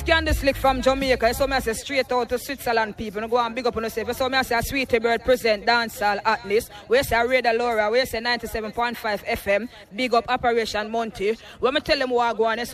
Candy Slick from Jamaica. So I say straight out to Switzerland people. Go and big up on yourself. So I say a Sweetie Bird present dancehall Atlas. We say Radar Laura. We say 97.5 FM. Big up Operation Monty. When I tell them what I go on.